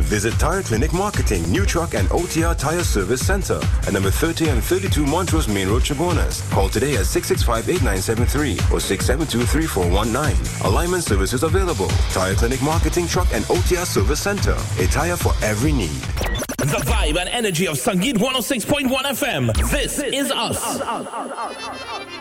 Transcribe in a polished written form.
Visit Tire Clinic Marketing, New Truck and OTR Tire Service Center at number 30 and 32 Montrose Main Road, Chabonas. Call today at 665-8973 or 672-3419. Alignment services available. Tire Clinic Marketing, Truck and OTR Service Center. A tire for every need. The vibe and energy of Sangeet 106.1 FM. This is us.